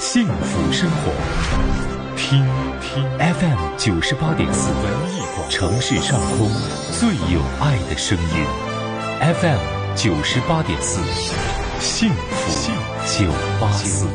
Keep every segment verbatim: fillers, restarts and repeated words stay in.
幸福生活，听听 F M 九十八点四，文艺广城市上空最有爱的声音 ，F M 九十八点四，幸福九八四。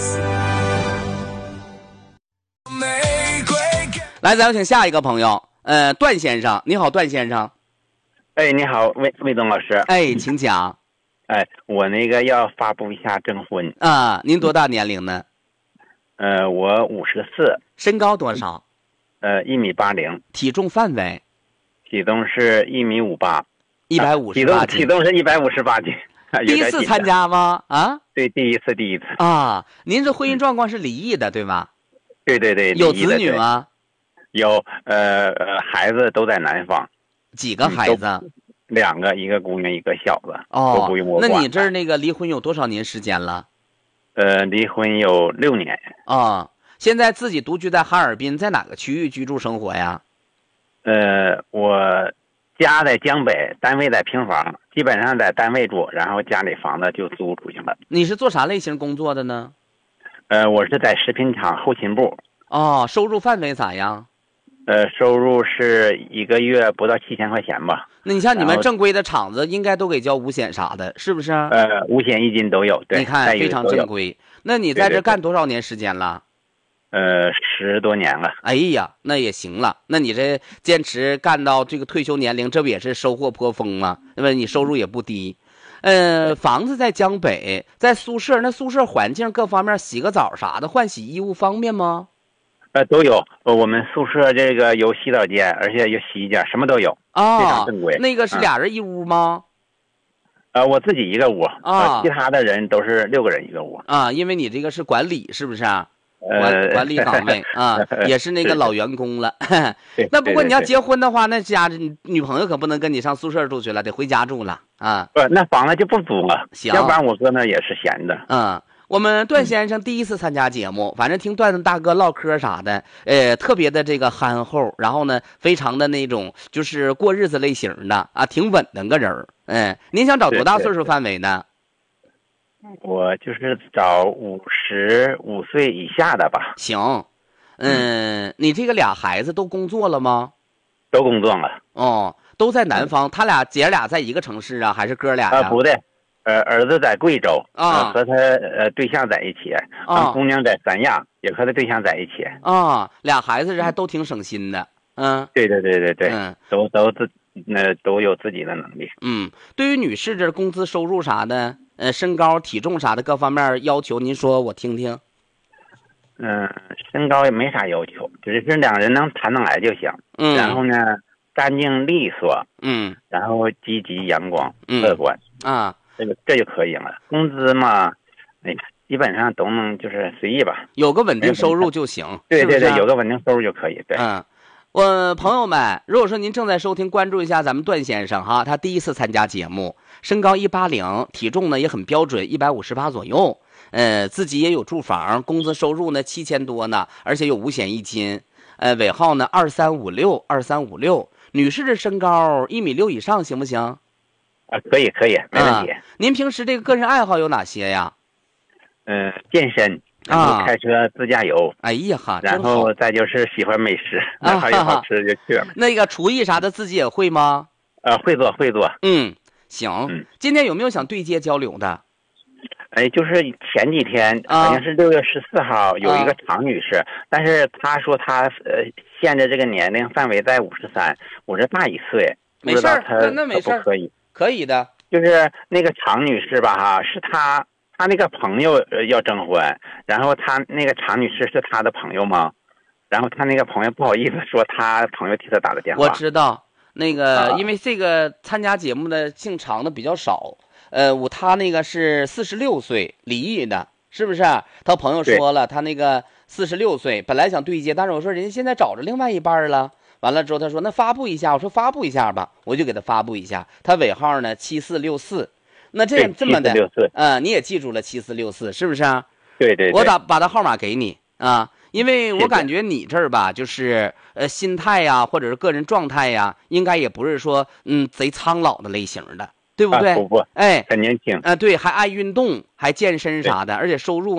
来，咱有请下一个朋友，呃，段先生，你好，段先生。 哎，你好，魏魏东老师。 哎，请讲。 哎，我那个要发布一下征婚啊。您多大年龄呢？ 呃，我五十四。 身高多少？ 呃，一米八零。 体重范围？ 体重是一米五八。 一百五十八斤。 体重是一百五十八斤。 第一次参加吗？啊？ 对，第一次，第一次。 啊，您这婚姻状况是离异的，对吧？ 对对对。 有子女吗？ 有，呃呃，孩子都在南方。 几个孩子？ 嗯两个，一个姑娘，一个小子。 哦， 都不用我管。 那你这儿那个离婚有多少年时间了？ 呃，离婚有六年。 啊、哦，现在自己独居在哈尔滨，在哪个区域居住生活呀？ 呃，我家在江北，单位在平房，基本上在单位住，然后家里房子就租出去了。 你是做啥类型工作的呢？ 呃，我是在食品厂后勤部。 哦，收入范围咋样？ 呃，收入是一个月不到七千块钱吧。 那你像你们正规的厂子，应该都给交五险啥的，是不是？ 呃，五险一金都有，对。 你看非常正规。那你在这干多少年时间了？ 呃，十多年了。 哎呀，那也行了。那你这坚持干到这个退休年龄，这不也是收获颇丰吗？因为你收入也不低。呃，房子在江北，在宿舍，那宿舍环境各方面，洗个澡啥的，换洗衣物方便吗？ 呃，都有。我们宿舍这个有洗澡间，而且有洗衣间，什么都有。 啊， 非常正规。 那个是俩人一屋吗？ 嗯、呃，我自己一个屋啊、 呃，其他的人都是六个人一个屋。 啊，因为你这个是管理，是不是啊？ 呃， 管管理岗位啊，也是那个老员工了。那不过你要结婚的话，那家女朋友可不能跟你上宿舍住去了，得回家住了啊。 不，那房子就不租了。 行， 要不然我搁那也是闲的。 嗯。我们段先生第一次参加节目，反正听段大哥唠嗑啥的，呃，特别的这个憨厚，然后呢，非常的那种就是过日子类型的啊，挺稳当个人儿。嗯，您想找多大岁数范围呢？ 我就是找五十五岁以下的吧。 行，嗯，你这个俩孩子都工作了吗？ 都工作了。 哦，都在南方。他俩姐俩在一个城市啊，还是哥俩呀？ 啊，不对。呃，儿子在贵州啊， 和他呃对象在一起。啊，姑娘在三亚，也和他对象在一起。 啊，俩孩子这还都挺省心的。嗯， 对对对对对， 嗯， 都都自那都有自己的能力。 嗯，对于女士这工资收入啥的，呃，身高体重啥的各方面要求，您说我听听。 嗯，身高也没啥要求，只是两人能谈得来就行。 嗯， 然后呢，干净利索。 嗯， 然后积极阳光、 嗯、 乐观啊。 这个这就可以了。工资嘛，哎呀，基本上都能就是随意吧， 有个稳定收入就行。 对对对， 是是有个稳定收入就可以。对， 嗯，我朋友们，如果说您正在收听，关注一下咱们段先生哈，他第一次参加节目，身高一八零，体重呢也很标准，一百五十八左右。呃，自己也有住房，工资收入呢七千多呢，而且有五险一金。呃，尾号呢二三五六二三五六。女士的身高一米六以上行不行？ 啊，可以可以，没问题。 啊、您平时这个个人爱好有哪些呀？ 嗯、呃，健身，然后开车自驾游。 哎呀哈， 然后再就是喜欢美食，哪还有好吃就去了。 那个厨艺啥的自己也会吗？ 呃，会做会做。 嗯，行。 嗯， 今天有没有想对接交流的？ 哎，就是前几天好像是六月十四号、啊、有一个常女士，但是她说她呃限制这个年龄范围在五十三，我这大一岁。 没事儿，那那没事儿， 可以， 可以的。 就是那个常女士吧，哈，是她她那个朋友要征婚，然后她那个常女士是她的朋友吗？然后她那个朋友不好意思说，她朋友替她打的电话。 我知道，那个、 啊、 因为这个参加节目的姓常的比较少，呃，我他那个是四十六岁离异的，是不是？他朋友说了，他那个四十六岁，本来想对接，但是我说人家现在找着另外一半了。完了之后，他说那发布一下，我说发布一下吧，我就给他发布一下。他尾号呢七四六四，那这样这么的，呃，你也记住了七四六四，是不是啊？ 对对对。 我打把他号码给你啊，因为我感觉你这儿吧，就是呃心态呀，或者是个人状态呀，应该也不是说嗯贼苍老的类型的，对不对？ 啊、不不， 哎， 很年轻啊、呃，对，还爱运动，还健身啥的，而且收入。